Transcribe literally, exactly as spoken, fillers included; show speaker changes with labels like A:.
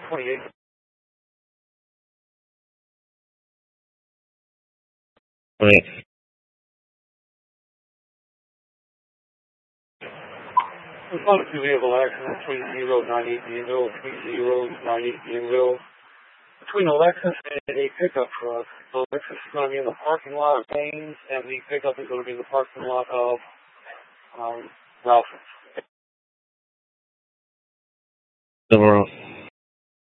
A: twenty-eight.
B: Right.
A: There's not a two vehicle accident between zero nine eight Danville, between zero nine eight Danville, between a Lexus and a pickup truck. The Lexus is going to be in the parking lot of Baines, and the pickup is going to be in the parking lot of um, Ralph's.
B: Somewhere else.